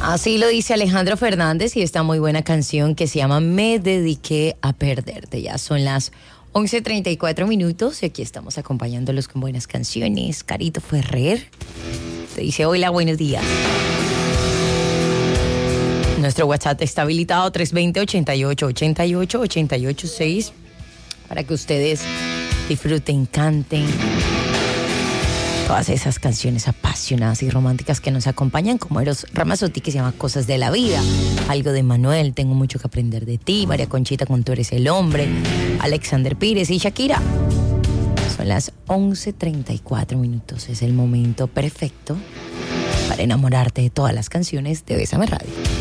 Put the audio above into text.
Así lo dice Alejandro Fernández y esta muy buena canción que se llama Me dediqué a perderte. Ya son las 11:34 y aquí estamos acompañándolos con buenas canciones. Carito Ferrer te dice hola, buenos días. Nuestro WhatsApp está habilitado 320-88-88-886 para que ustedes disfruten, canten todas esas canciones apasionadas y románticas que nos acompañan, como Eros Ramazzotti, que se llama Cosas de la Vida, algo de Manuel, Tengo mucho que aprender de ti, María Conchita con Tú eres el hombre, Alexander Pires y Shakira. Son las 11:34, es el momento perfecto para enamorarte de todas las canciones de Bésame Radio.